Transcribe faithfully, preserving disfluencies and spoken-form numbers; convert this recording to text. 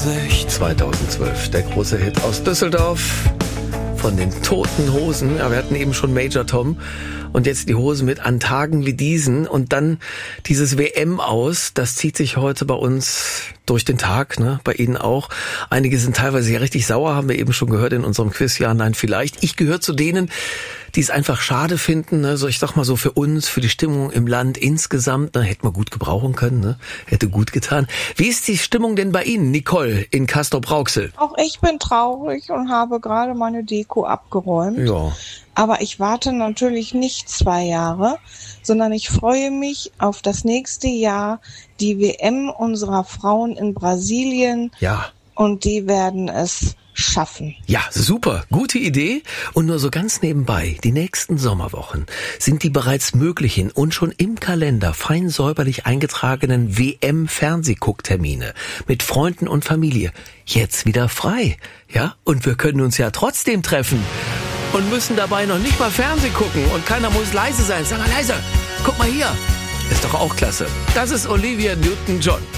Vorsicht. zweitausendzwölf, der große Hit aus Düsseldorf von den Toten Hosen. Ja, wir hatten eben schon Major Tom und jetzt die Hosen mit An Tagen wie diesen und dann dieses W M aus. Das zieht sich heute bei uns durch den Tag, ne? Bei Ihnen auch. Einige sind teilweise ja richtig sauer, haben wir eben schon gehört in unserem Quiz. Ja, nein, vielleicht. Ich gehöre zu denen, die es einfach schade finden, ne? So, ich sag mal so, für uns, für die Stimmung im Land insgesamt, ne? Hätte man gut gebrauchen können, ne? Hätte gut getan. Wie ist die Stimmung denn bei Ihnen, Nicole, in Castrop-Rauxel? Auch ich bin traurig und habe gerade meine Deko abgeräumt. Ja. Aber ich warte natürlich nicht zwei Jahre, sondern ich freue mich auf das nächste Jahr, die W M unserer Frauen in Brasilien. Ja. Und die werden es schaffen. Ja, super. Gute Idee. Und nur so ganz nebenbei, die nächsten Sommerwochen sind die bereits möglichen und schon im Kalender fein säuberlich eingetragenen W M-Fernsehgucktermine mit Freunden und Familie jetzt wieder frei. Ja, und wir können uns ja trotzdem treffen und müssen dabei noch nicht mal Fernsehen gucken und keiner muss leise sein. Sag mal leise. Guck mal hier. Ist doch auch klasse. Das ist Olivia Newton-John.